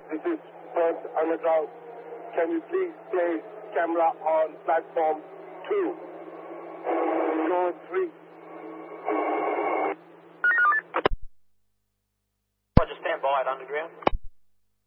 This is Perth Underground. Can you please place camera on platform 2, floor 3? Roger, stand by at Underground.